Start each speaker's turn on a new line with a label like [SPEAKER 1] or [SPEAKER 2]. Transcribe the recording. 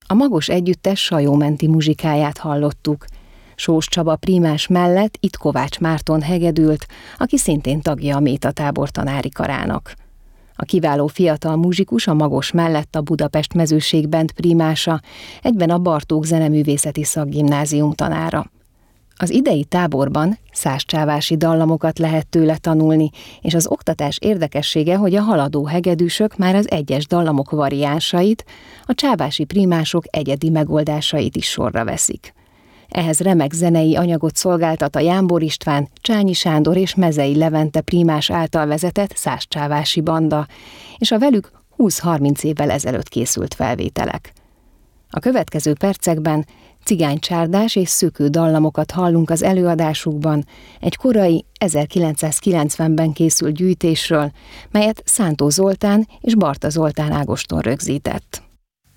[SPEAKER 1] A Magos Együttes Sajómenti muzsikáját hallottuk. Sós Csaba prímás mellett itt Kovács Márton hegedült, aki szintén tagja a Méta tábor tanári karának. A kiváló fiatal muzsikus a Magos mellett a Budapest Mezőségband prímása, egyben a Bartók Zeneművészeti Szakgimnázium tanára. Az idei táborban szászcsávási dallamokat lehet tőle tanulni, és az oktatás érdekessége, hogy a haladó hegedűsök már az egyes dallamok variánsait, a csávási prímások egyedi megoldásait is sorra veszik. Ehhez remek zenei anyagot szolgáltat a Jámbor István, Csányi Sándor és Mezei Levente prímás által vezetett szászcsávási banda, és a velük 20-30 évvel ezelőtt készült felvételek. A következő percekben cigánycsárdás és szökő dallamokat hallunk az előadásukban, egy korai 1990-ben készült gyűjtésről, melyet Szántó Zoltán és Barta Zoltán Ágoston rögzített.